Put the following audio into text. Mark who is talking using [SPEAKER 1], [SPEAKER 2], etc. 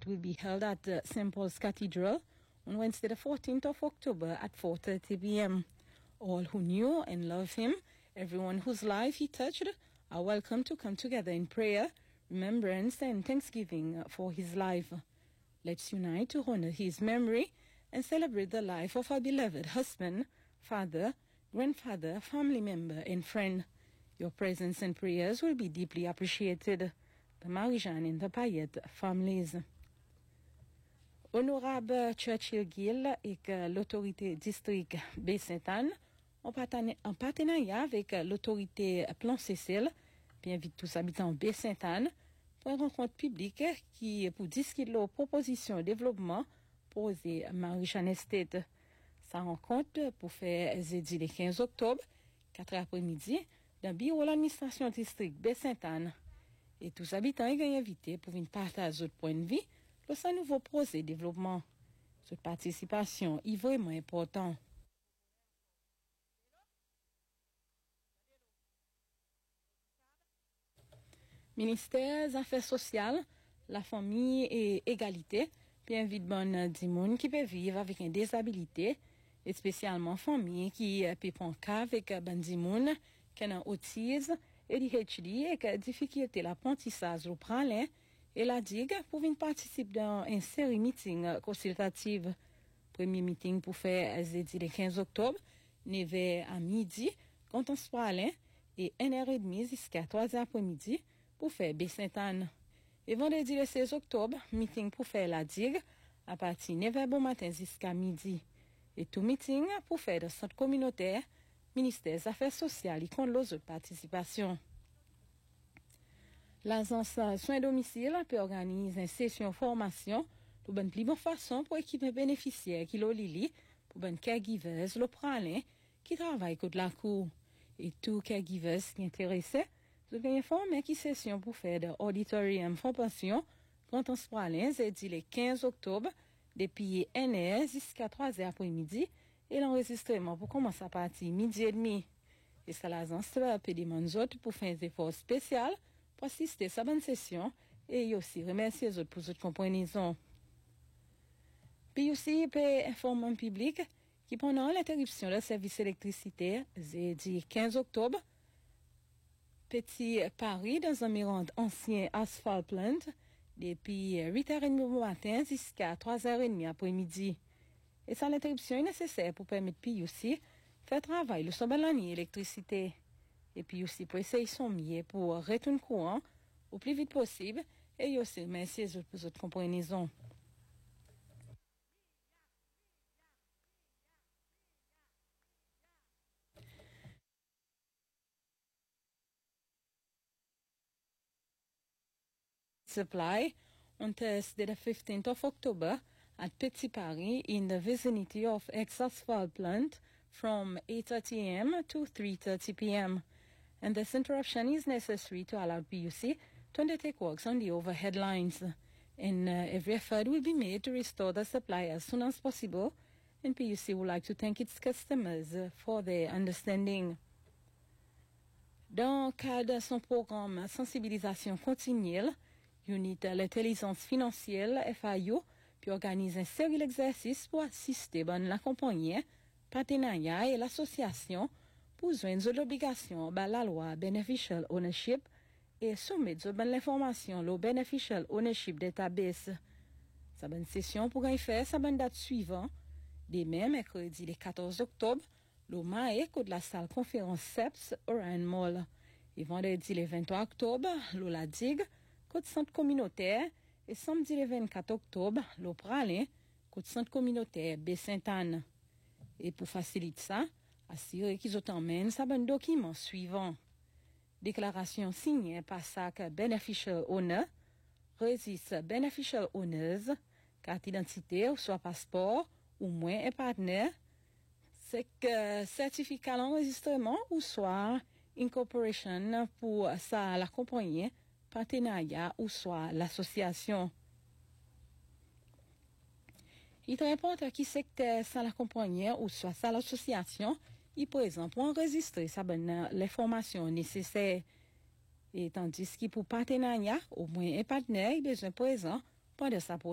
[SPEAKER 1] it will be held at St. Paul's Cathedral on Wednesday the 14th of October at 4:30 p.m. All who knew and love him, everyone whose life he touched, are welcome to come together in prayer, remembrance and thanksgiving for his life. Let's unite to honor his memory and celebrate the life of our beloved husband, father, grandfather, family member and friend. Your presence and prayers will be deeply appreciated. The Marie-Jeanne and the Payette families. Honorable Churchill Gill et que l'autorité district Baie-Sainte-Anne, en partenariat avec l'autorité Plan Cécile, puis invite tous habitants Baie-Sainte-Anne pour une rencontre publique qui pour discuter de propositions de développement posées à Marie-Jeanne Estate. Sa rencontre pour faire jeudi le 15 octobre, 4 après-midi, dans le bureau de l'administration district Baie-Sainte-Anne. Et tous habitants sont invités pour venir partager votre point de vue dans ce nouveau projet de développement. Cette participation est vraiment importante. Ministère des Affaires sociales, la famille et égalité, puis invite bonne du monde qui peut vivre avec une disabilité, et spécialement famille qui peut prendre cas avec bonne du monde qui a autisme, ADHD et que difficulté l'apprentissage au pralin et la digue pour venir participer dans un série meeting consultative. Premier meeting pour faire jeudi le 15 octobre, 9h à midi, quand on se pralin et 1h30 jusqu'à 3h après-midi pour faire Baie-Sainte-Anne. Et vendredi le 16 octobre, meeting pour faire la digue à partir de 9h bon matin jusqu'à midi. Et tout meeting pour faire le centre communautaire Ministère des Affaires sociales et contre l'autre participation. L'agence soins domicile peut organiser une session formation pour une plus bonne façon pour équiper bénéficiaires qui l'ont lili, pour une caregivers, le pralin, qui travaille contre la cour. Et tout caregivers qui est intéressé, vous pouvez informer qui session pour faire de auditorium formation quand on se pralin, jeudi le 15 octobre, depuis 1h jusqu'à 3h après-midi, et l'enregistrement pour commencer à partir midi et demi. Et ça l'agence peut demander aux autres pour faire des efforts spéciaux pour assister à sa bonne session et aussi remercier les autres pour cette compréhension. Puis aussi, il peut informer le public qui pendant l'interruption du service d'électricité, jeudi 15 octobre, Petit Paris dans un mirande ancien asphalt plant depuis 8h30 du matin jusqu'à 3h30 après-midi. Et ça, l'interruption est nécessaire pour permettre puis aussi faire travail le soir de l'année électricité. Et puis aussi pour essayer son mieux pour retourner courant au plus vite possible et aussi merci pour votre compréhension. Supply on Thursday the 15th of October at Petit Paris in the vicinity of ex-asphalt plant from 8:30 a.m. to 3:30 p.m. And this interruption is necessary to allow PUC to undertake works on the overhead lines. And every effort will be made to restore the supply as soon as possible. And PUC would like to thank its customers for their understanding. Dans le cadre de son programme sensibilisation continuelle, Unit l'intelligence financière FIU puis organise une série d'exercices pour assister la compagnie, partenariat et l'association pour joindre l'obligation de la loi Beneficial Ownership et soumettre l'information au Beneficial Ownership Database. Sa bonne session pour y faire sa bonne date suivante, demain mercredi le 14 octobre, le MAE de la salle conférence CEPS Orion Mall. Et vendredi le 23 octobre, le la digue côte centre communautaire et samedi le 24 octobre, le pralin côte centre communautaire Baie-Sainte-Anne. Et pour faciliter ça, assurer qu'ils emmènent sa bonne document suivant. Déclaration signée par SAC Beneficial Owner, registre Beneficial Owners, carte d'identité ou soit passeport ou moins un partenaire, c'est que certificat d'enregistrement ou soit incorporation pour ça la compagnie, partenariat ou soit l'association. Il est important qui secteur ça la compagnie ou soit ça l'association, il présente pour enregistrer ça bonne l'information nécessaire. Et tandis que pour partenariat, au moins un partenaire, il est besoin présent pendant sa